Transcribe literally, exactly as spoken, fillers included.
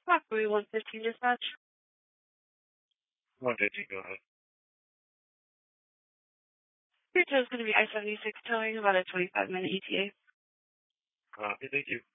Rockaway one fifteen dispatch. one fifteen, go ahead. Your tow is going to be I seventy-six towing, about a twenty-five minute E T A. Copy, thank you.